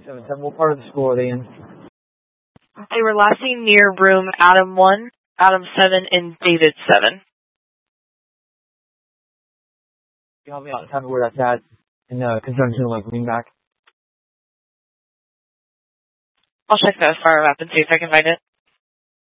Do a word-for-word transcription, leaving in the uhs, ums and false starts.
seven seven. What part of the school are they in? They were last seen near room Adam one, Adam seven, and David seven. Can you help me out and tell me where that's at in uh, conjunction with like Greenback? I'll check the fire map and see if I can find it.